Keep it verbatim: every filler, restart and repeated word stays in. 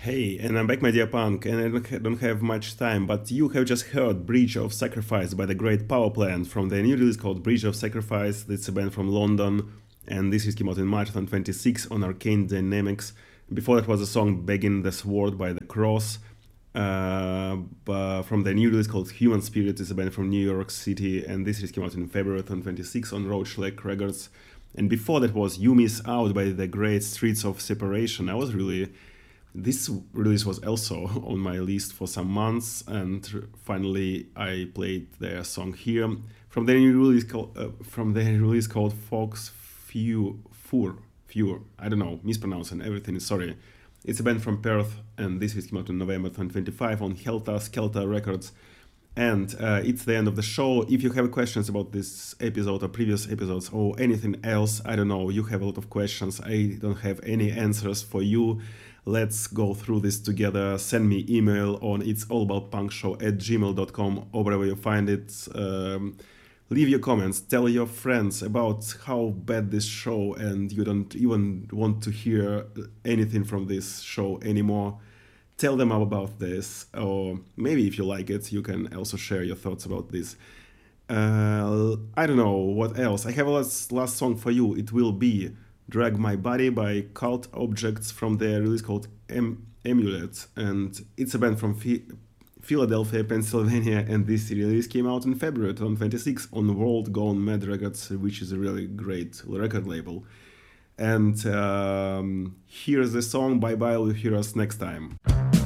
Hey, and I'm back, my dear punk, and I don't, ha- don't have much time, but you have just heard Bridge of Sacrifice by the Great Power Plant from the new release called Bridge of Sacrifice. It's a band from London, and this is came out in March twenty twenty-six on Arcane Dynamics. Before that was a song Begging the Sword by The Cross, uh, but from the new release called Human Spirit. Is a band from New York City, and this is came out in February twenty twenty-six on Roachleg Records. And before that was You Miss Out by the Great Streets of Separation. I was really This release was also on my list for some months, and finally I played their song here from their new release called uh, from their release called Fox Few Fur Fewer. I don't know, mispronouncing everything. Sorry. It's a band from Perth, and this came out in November twenty twenty-five on Helta Skelta Records. And uh, it's the end of the show. If you have questions about this episode or previous episodes or anything else, I don't know, you have a lot of questions. I don't have any answers for you. Let's go through this together. Send me email on it's all about punk show at gmail dot com or wherever you find it. Um, leave your comments. Tell your friends about how bad this show and you don't even want to hear anything from this show anymore. Tell them about this, or maybe if you like it, you can also share your thoughts about this. Uh, I don't know what else. I have a last, last song for you. It will be Drag My Body by Cult Objects from their release called em- Amulet. And it's a band from Phi- Philadelphia, Pennsylvania, and this release came out in February twenty twenty-six on World Gone Mad Records, which is a really great record label. And um, here's the song. Bye bye, you'll hear us next time.